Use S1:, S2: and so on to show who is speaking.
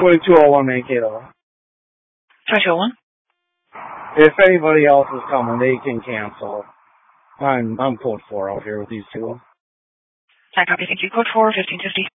S1: 2201 Mankato.
S2: Try 201?
S1: If anybody else is coming, they can cancel. I'm code 4 out here with these two.
S2: I copy. Thank you. Code 4, 1550.